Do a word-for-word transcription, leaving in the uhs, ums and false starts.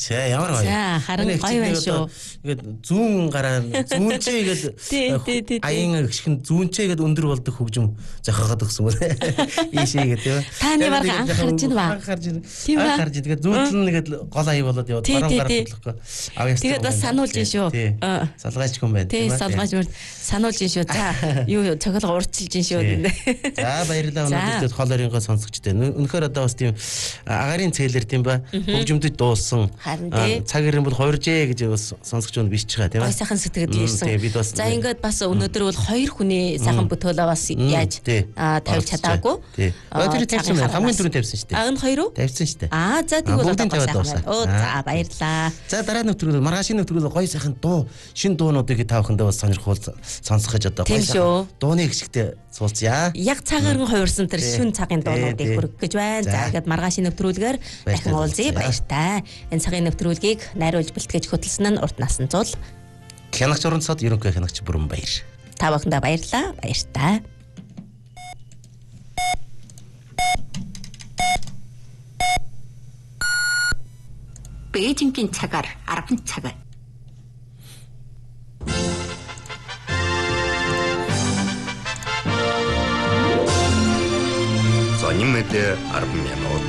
За ямар гоё. За харин гоё байна шүү. Ингээд зүүн гараа зүүнчээ гэдэг аян гიშгэн зүүнчээ гэдэг өндөр болдог хөгжим зохиогоод өгсөн мөр. Ийшээ гэдэг. Таны баг анх харж байна ба. Анх харж байна. Анх харж тэгээд зүүнтэн нэгэд гол аяа болоод яваад баруун гараа бодлохгүй. Тэгээд бас сануулж ин шүү. Салгаач хүн байна. Тий, салгаач мөр сануулж ин шүү. За юу цохилго урдчилж ин шүү. За баярлалаа өнөөдөр хол оринго сонсогчтой. Үнэхээр одоо бас тийм агарын цээлэр тийм ба хөгжимдөд дууссан. Цаг ирэн бол хоёржээ гэж бас сонсогч нь бичиж байгаа тийм ба. Гой сайхан сэтгэл ирсэн. За ингээд бас өнөөдөр бол хоёр хүний сайхан бүтээлээ бас яаж тавьж чадаагүй. Тэр тавьсан байна. Хамгийн түрүүнд тавьсан шүү дээ. Аа энэ хоёр уу? Тавьсан шүү дээ. Аа за тийм бол одоо сайхан. Оо за баярлаа. За дараа нэвтрүүлэг маргаашийн нэвтрүүлэг гой сайхан дуу шин дуунуудыг тавхандаа бас сонирхол сонсох гэж одоо гой сайхан дууны гişгтээ суулцъя. Яг цагаарн хувирсан тэр шүн цагын дуунуудыг хүргэх гэж байна. За ингээд маргаашийн нэвтрүүлгээр дахин уулзъя баяртай. Энэ цагийн нэвтрүүлгийг найруулж бэлтгэж хөтлсөн нь урт насан зул. Хянагч уран цод ерөнхий хянагч бүрэн баяр. Та бүхэндээ баярлалаа. Баяртай. Бээжингийн цагаар арван цаг. За, нэмээд арван минут.